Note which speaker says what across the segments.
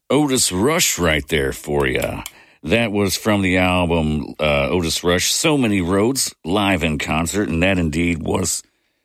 Speaker 1: Otis Rush right there for you. That was from the album Otis Rush, So Many Roads, live in concert, and that indeed was...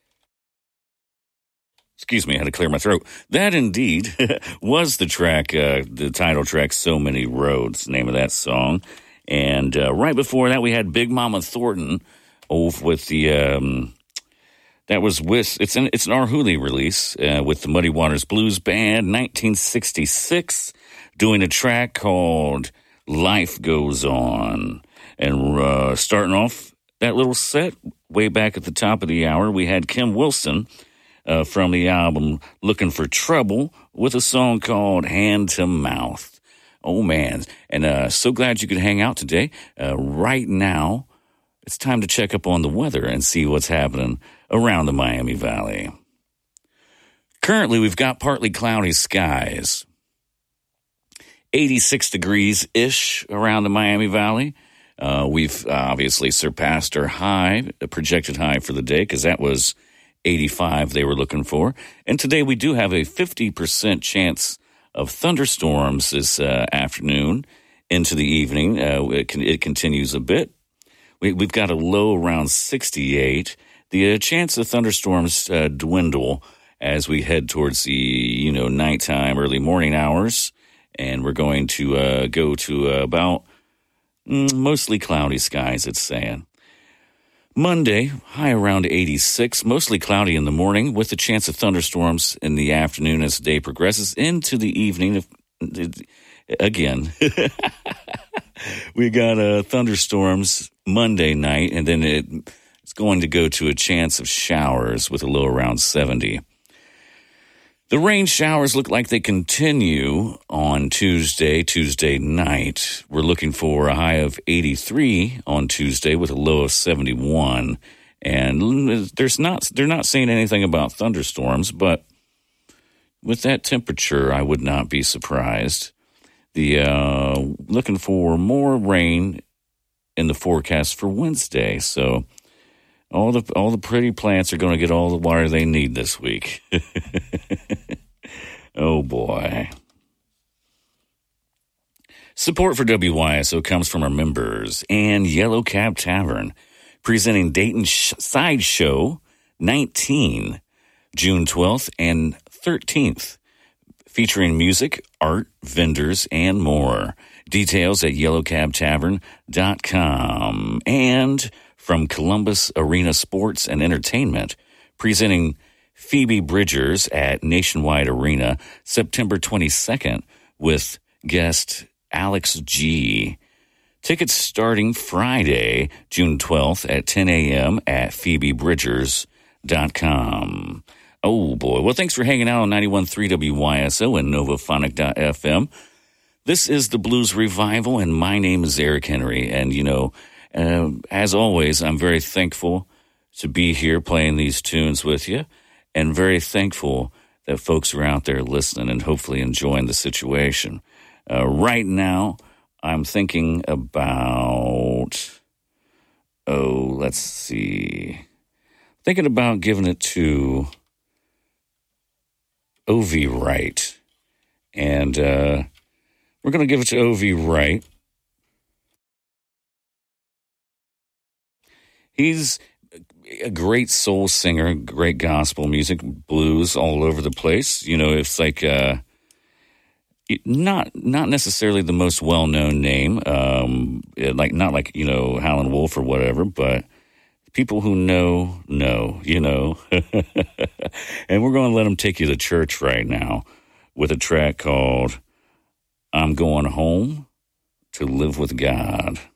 Speaker 1: Excuse me, I had to clear my throat. That indeed was the track, the title track, So Many Roads, name of that song. And right before that, we had Big Mama Thornton with the... That was with, it's an Arhoolie release with the Muddy Waters Blues Band, 1966, doing a track called Life Goes On. And starting off that little set, way back at the top of the hour, we had Kim Wilson from the album Looking for Trouble with a song called Hand to Mouth. Oh, man. And so glad you could hang out today. Right now, it's time to check up on the weather and see what's happening around the Miami Valley. Currently, we've got partly cloudy skies. 86 degrees-ish around the Miami Valley. We've obviously surpassed our high, a projected high for the day, because that was 85 they were looking for. And today we do have a 50% chance of thunderstorms this afternoon into the evening. It continues a bit. We've got a low around 68. The chance of thunderstorms dwindle as we head towards the, nighttime, early morning hours. And we're going to go to about mostly cloudy skies, it's saying. Monday, high around 86, mostly cloudy in the morning with the chance of thunderstorms in the afternoon as the day progresses into the evening. Again, we got thunderstorms Monday night, and then it's going to go to a chance of showers with a low around 70. The rain showers look like they continue on Tuesday night. We're looking for a high of 83 on Tuesday with a low of 71. And they're not saying anything about thunderstorms, but with that temperature, I would not be surprised. Looking for more rain in the forecast for Wednesday. So all the pretty plants are going to get all the water they need this week. Oh, boy. Support for WYSO comes from our members and Yellow Cab Tavern, presenting Dayton Sideshow 19, June 12th and 13th, featuring music, art, vendors, and more. Details at yellowcabtavern.com. And from Columbus Arena Sports and Entertainment, presenting Phoebe Bridgers at Nationwide Arena, September 22nd, with guest Alex G. Tickets starting Friday, June 12th at 10 a.m. at phoebebridgers.com. Oh, boy. Well, thanks for hanging out on 91.3 WYSO and Novaphonic.fm. This is the Blues Revival, and my name is Eric Henry. And, as always, I'm very thankful to be here playing these tunes with you, and very thankful that folks are out there listening and hopefully enjoying the situation. Right now, I'm thinking about, let's see. Thinking about giving it to O.V. Wright. And we're going to give it to O.V. Wright. He's a great soul singer, great gospel music, blues all over the place. It's like not necessarily the most well-known name, not like Howlin' Wolf or whatever, but people who know. And we're going to let him take you to church right now with a track called I'm Going Home to Live with God.